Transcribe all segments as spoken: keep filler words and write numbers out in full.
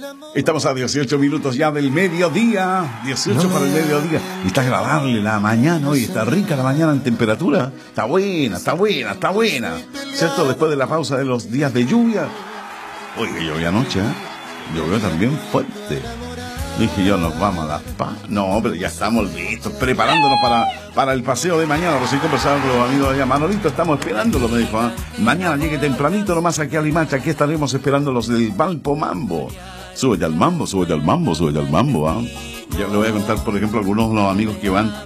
Estamos a dieciocho minutos ya del mediodía. dieciocho para el mediodía. Y está agradable la mañana hoy. Está rica la mañana en temperatura. Está buena, está buena, está buena. ¿Cierto? Después de la pausa de los días de lluvia. Oye, llovió anoche, ¿eh? Llovió también fuerte. Dije yo, nos vamos a las pa... No, pero ya estamos listos, preparándonos para, para el paseo de mañana. Recién conversaba con los amigos de allá. Manolito, estamos esperándolo, me dijo. ¿eh? Mañana llegue tempranito nomás aquí a Limacha. Aquí estaremos esperando los del Valpo Mambo. Sube al mambo, sube al mambo, sube al mambo. ¿eh? Ya le voy a contar, por ejemplo, algunos de los amigos que van.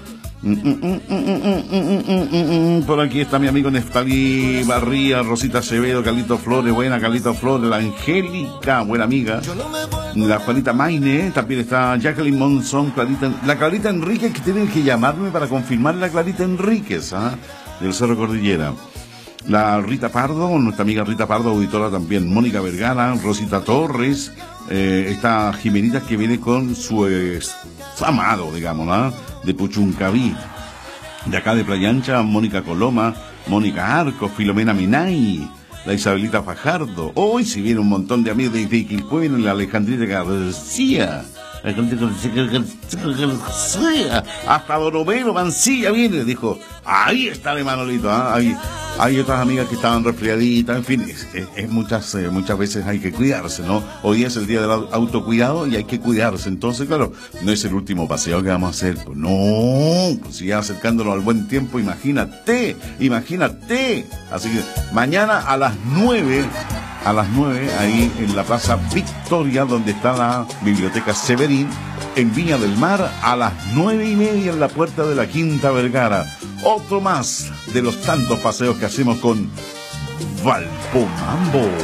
Por aquí está mi amigo Neftalí Barría, Rosita Acevedo, Carlito Flores, buena Carlito Flores, la Angélica, buena amiga, la Juanita Maine, también está Jacqueline Monzón, Clarita, la Clarita Enríquez, que tienen que llamarme para confirmar la Clarita Enríquez, ¿ah? Del Cerro Cordillera. La Rita Pardo, nuestra amiga Rita Pardo, auditora también, Mónica Vergara, Rosita Torres, eh, está Jimenita que viene con su ex amado, digamos, ¿no? De Puchuncaví. De acá de Playa Ancha, Mónica Coloma, Mónica Arcos, Filomena Minay, la Isabelita Fajardo. Hoy si viene un montón de amigos de Quilpué, viene la Alejandrita García. Hasta Don Homero Mancilla viene, dijo. Ahí está de Manolito, ¿eh? Ahí. Hay otras amigas que estaban resfriaditas, en fin, es, es, es muchas eh, muchas veces hay que cuidarse, ¿no? Hoy es el día del autocuidado y hay que cuidarse. Entonces, claro, no es el último paseo que vamos a hacer. Pues no, pues ya acercándonos al buen tiempo, imagínate, imagínate. Así que mañana a las nueve, a las nueve, ahí en la Plaza Victoria, donde está la Biblioteca Severín, en Viña del Mar, a las nueve y media en la puerta de la Quinta Vergara. Otro más de los tantos paseos que hacemos con Valpo Mambo.